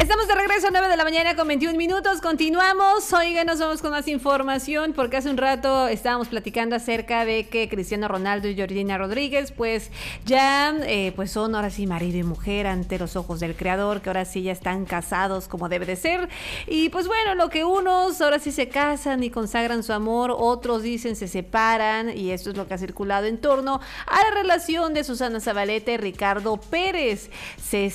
Estamos de regreso a 9 de la mañana con 21 minutos. Continuamos. Oigan, nos vamos con más información porque hace un rato estábamos platicando acerca de que Cristiano Ronaldo y Georgina Rodríguez pues ya pues son ahora sí marido y mujer ante los ojos del creador, que ahora sí ya están casados como debe de ser. Y pues bueno, lo que unos ahora sí se casan y consagran su amor, otros dicen se separan, y esto es lo que ha circulado en torno a la relación de Susana Zabaleta y Ricardo Pérez. Se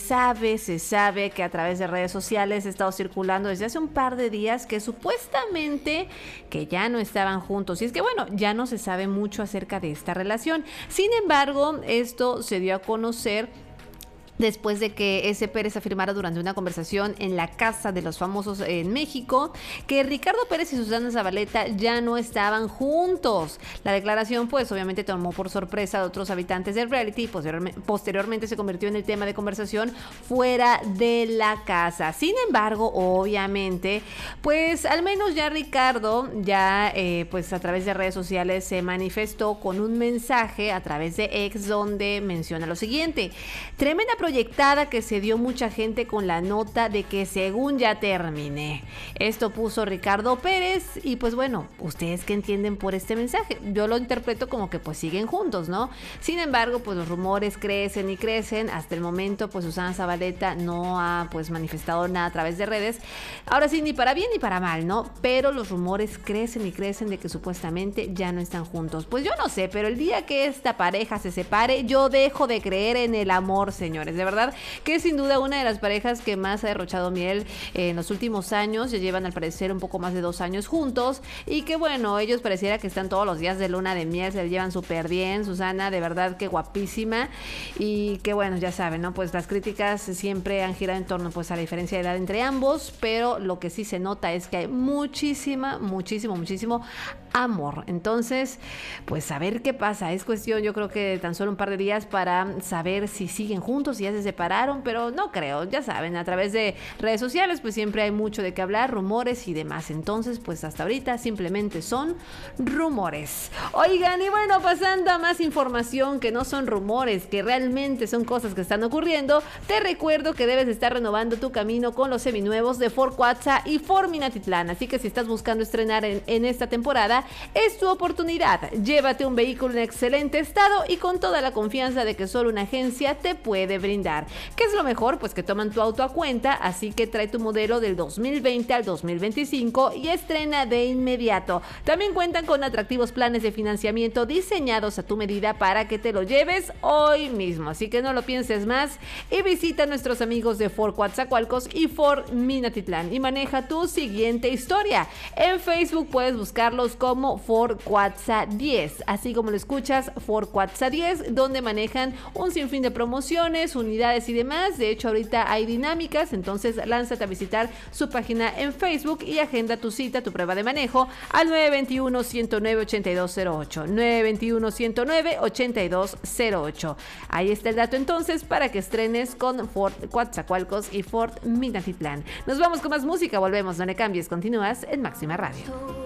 sabe que a través de redes sociales ha estado circulando desde hace un par de días que supuestamente que ya no estaban juntos, y es que bueno, ya no se sabe mucho acerca de esta relación. Sin embargo, esto se dio a conocer después de que ese Pérez afirmara durante una conversación en la Casa de los Famosos en México que Ricardo Pérez y Susana Zabaleta ya no estaban juntos. La declaración pues obviamente tomó por sorpresa a otros habitantes del reality y posteriormente se convirtió en el tema de conversación fuera de la casa. Sin embargo, obviamente, pues al menos ya Ricardo ya pues a través de redes sociales se manifestó con un mensaje a través de X donde menciona lo siguiente: tremenda proyectada que se dio mucha gente con la nota de que según ya terminé. Esto puso Ricardo Pérez y pues bueno, ¿ustedes qué entienden por este mensaje? Yo lo interpreto como que pues siguen juntos, ¿no? Sin embargo, pues los rumores crecen y crecen. Hasta el momento pues Susana Zabaleta no ha pues manifestado nada a través de redes. Ahora sí, ni para bien ni para mal, ¿no? Pero los rumores crecen y crecen de que supuestamente ya no están juntos. Pues yo no sé, pero el día que esta pareja se separe, yo dejo de creer en el amor, señores. De verdad que es sin duda una de las parejas que más ha derrochado miel en los últimos años. Ya llevan al parecer un poco más de 2 años juntos y que bueno, ellos pareciera que están todos los días de luna de miel, se llevan súper bien. Susana, de verdad que guapísima, y que bueno, ya saben, ¿no? Pues las críticas siempre han girado en torno pues a la diferencia de edad entre ambos, pero lo que sí se nota es que hay muchísimo amor. Entonces, pues a ver qué pasa. Es cuestión, yo creo que de tan solo un par de días para saber si siguen juntos, si ya se separaron, pero no creo. Ya saben, a través de redes sociales pues siempre hay mucho de qué hablar, rumores y demás. Entonces, pues hasta ahorita simplemente son rumores. Oigan, y bueno, pasando a más información que no son rumores, que realmente son cosas que están ocurriendo, te recuerdo que debes estar renovando tu camino con los seminuevos de Ford Cuatza y Ford Minatitlán. Así que si estás buscando estrenar en esta temporada, es tu oportunidad. Llévate un vehículo en excelente estado y con toda la confianza de que solo una agencia te puede brindar. ¿Qué es lo mejor? Pues que toman tu auto a cuenta, así que trae tu modelo del 2020 al 2025 y estrena de inmediato. También cuentan con atractivos planes de financiamiento diseñados a tu medida para que te lo lleves hoy mismo. Así que no lo pienses más y visita a nuestros amigos de Ford Coatzacoalcos y Ford Minatitlán y maneja tu siguiente historia. En Facebook puedes buscarlos como Ford Cuatza 10, así como lo escuchas, Ford Cuatza 10, donde manejan un sinfín de promociones, unidades y demás. De hecho, ahorita hay dinámicas, entonces lánzate a visitar su página en Facebook y agenda tu cita, tu prueba de manejo al 921-109-8208, 921-109-8208. Ahí está el dato entonces para que estrenes con Ford Coatzacoalcos y Ford Minatitlán. Nos vamos con más música, volvemos, no le cambies, continúas en Máxima Radio.